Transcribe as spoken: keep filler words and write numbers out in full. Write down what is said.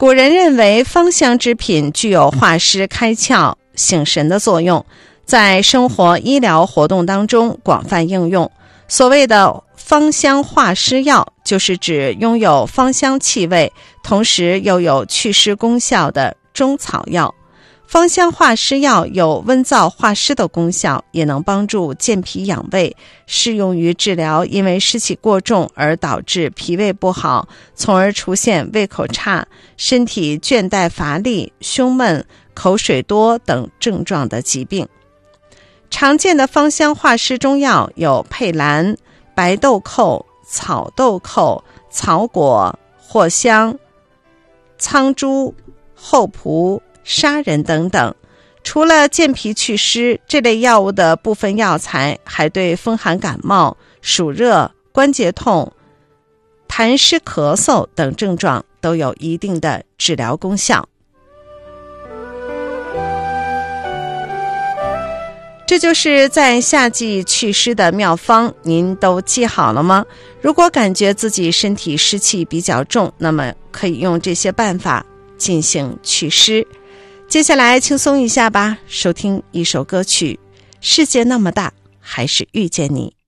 古人认为芳香之品具有化湿开窍醒神的作用，在生活医疗活动当中广泛应用。所谓的芳香化湿药，就是指拥有芳香气味，同时又有祛湿功效的中草药。芳香化湿药有温燥化湿的功效，也能帮助健脾养胃，适用于治疗因为湿气过重而导致脾胃不好，从而出现胃口差、身体倦怠乏力、胸闷、口水多等症状的疾病。常见的芳香化湿中药有佩兰、白豆蔻、草豆蔻、草果、藿香、苍术、厚朴、砂仁等等。除了健脾祛湿，这类药物的部分药材还对风寒感冒、暑热、关节痛、痰湿咳嗽等症状都有一定的治疗功效。这就是在夏季祛湿的妙方，您都记好了吗？如果感觉自己身体湿气比较重，那么可以用这些办法进行祛湿。接下来轻松一下吧，收听一首歌曲《世界那么大，还是遇见你》。